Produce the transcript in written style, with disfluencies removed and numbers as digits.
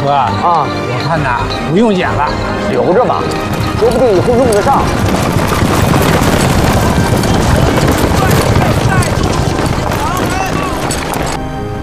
哥啊，我看呐不用剪了， 留着吧，说不定以后用得上。